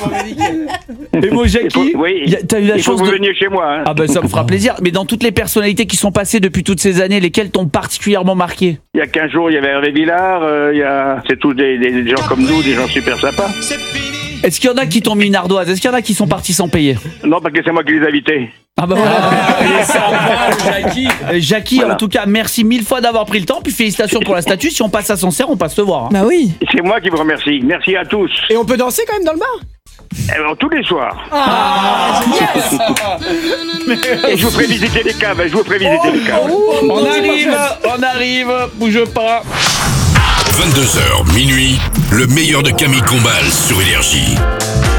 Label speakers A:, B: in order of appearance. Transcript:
A: Et moi, Jackie,
B: Oui,
A: t'as eu la
B: il faut
A: chance
B: que vous
A: de...
B: veniez chez moi. Hein.
A: Ah ben ça me fera plaisir. Mais dans toutes les personnalités qui sont passées depuis toutes ces années, lesquelles t'ont particulièrement marqué?
B: Il y a 15 jours, il y avait Hervé Villard. C'est tous des gens comme nous, des gens super sympas.
A: Est-ce qu'il y en a qui t'ont mis une ardoise? Est-ce qu'il y en a qui sont partis sans payer?
B: Non, parce que c'est moi qui les ai invités.
A: Ah bah voilà.
C: Et ça va, Jackie.
A: Jackie,
B: Voilà.
A: en tout cas, merci mille fois d'avoir pris le temps. Puis félicitations pour la statue. Si on passe à Sancerre, on passe te voir. Hein.
D: Bah oui.
B: C'est moi qui vous remercie. Merci à tous.
E: Et on peut danser quand même dans le bar?
B: Tous les soirs.
D: Yes.
B: Et je vous ferai visiter les caves. Je vous ferai visiter les caves.
A: On arrive, bouge pas.
F: 22h, minuit, le meilleur de Camille Combal sur Énergie.